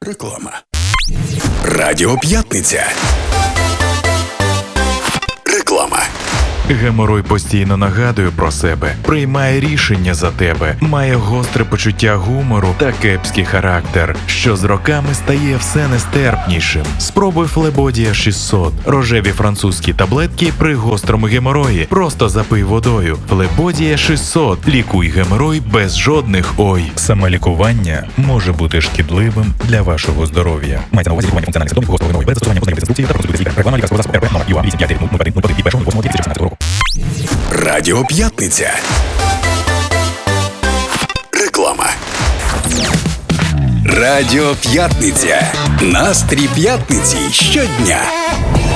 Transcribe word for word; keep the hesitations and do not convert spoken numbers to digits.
Реклама. Радіо П'ятниця. Реклама. Геморой постійно нагадує про себе, приймає рішення за тебе, має гостре почуття гумору та кепський характер, що з роками стає все нестерпнішим. Спробуй Флебодія шістсот. Рожеві французькі таблетки при гострому геморої. Просто запий водою. Флебодія шістсот. Лікуй геморой без жодних ой. Самолікування може бути шкідливим для вашого здоров'я. Мається на увазі лікування функціональних симптомів гострого геморою без застосування познайомих інструкцій та розробити лікаря. Реклама лікарського засобу РП номер ю а вісім п'ять нуль один нуль один від першого восьмого дві тисячі шістнадцятого року. Радіо П'ятниця. Реклама. Радіо П'ятниця. Настрій п'ятниці щодня.